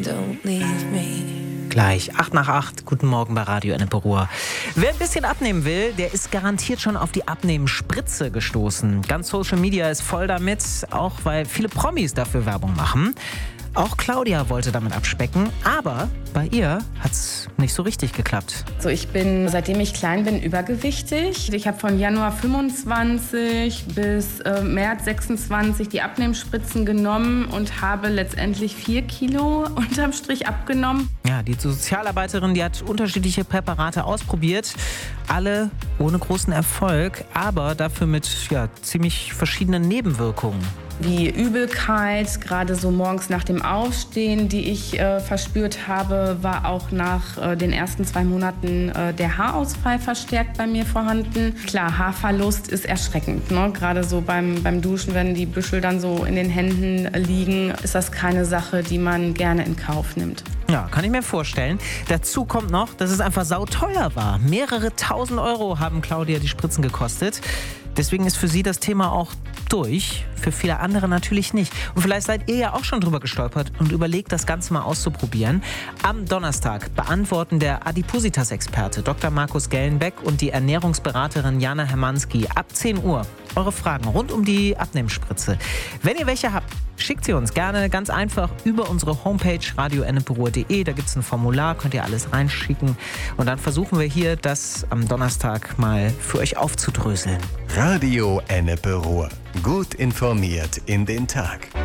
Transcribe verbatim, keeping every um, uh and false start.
don't leave me. Gleich, acht nach acht, guten Morgen bei Radio Ennepe Ruhr. Wer ein bisschen abnehmen will, der ist garantiert schon auf die Abnehmspritze gestoßen. Ganz Social Media ist voll damit, auch weil viele Promis dafür Werbung machen. Auch Claudia wollte damit abspecken, aber bei ihr hat es nicht so richtig geklappt. So, ich bin, seitdem ich klein bin, übergewichtig. Ich habe von Januar fünfundzwanzig bis äh, März sechsundzwanzig die Abnehmspritzen genommen und habe letztendlich vier Kilo unterm Strich abgenommen. Ja, die Sozialarbeiterin, die hat unterschiedliche Präparate ausprobiert, alle ohne großen Erfolg, aber dafür mit ja, ziemlich verschiedenen Nebenwirkungen. Die Übelkeit, gerade so morgens nach dem Aufstehen, die ich äh, verspürt habe, war auch nach äh, den ersten zwei Monaten äh, der Haarausfall verstärkt bei mir vorhanden. Klar, Haarverlust ist erschreckend, ne? Gerade so beim, beim Duschen, wenn die Büschel dann so in den Händen liegen, ist das keine Sache, die man gerne in Kauf nimmt. Ja, kann ich mir vorstellen. Dazu kommt noch, dass es einfach sauteuer war. Mehrere tausend Euro haben Claudia die Spritzen gekostet. Deswegen ist für sie das Thema auch durch, für viele andere natürlich nicht. Und vielleicht seid ihr ja auch schon drüber gestolpert und überlegt, das Ganze mal auszuprobieren. Am Donnerstag beantworten der Adipositas-Experte Doktor Markus Gellenbeck und die Ernährungsberaterin Jana Hermanski ab zehn Uhr eure Fragen rund um die Abnehmspritze. Wenn ihr welche habt, schickt sie uns gerne ganz einfach über unsere Homepage radio ennepe ruhr punkt de. Da gibt es ein Formular, könnt ihr alles reinschicken. Und dann versuchen wir hier, das am Donnerstag mal für euch aufzudröseln. Radio Ennepe Ruhr. Gut informiert in den Tag.